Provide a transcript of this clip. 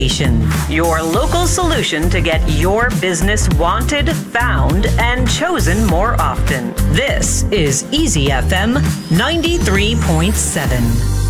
Your local solution to get your business wanted, found, and chosen more often. This is Easy FM 93.7.